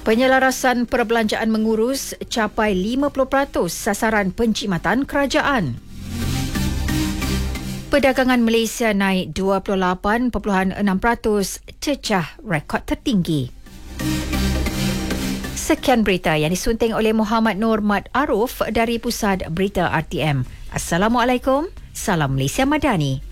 Penyelarasan perbelanjaan mengurus capai 50% sasaran penjimatan kerajaan. Perdagangan Malaysia naik 28.6%, cecah rekod tertinggi. Sekian berita yang disunting oleh Muhammad Nur Mat Aruf dari Pusat Berita RTM. Assalamualaikum, salam Malaysia Madani.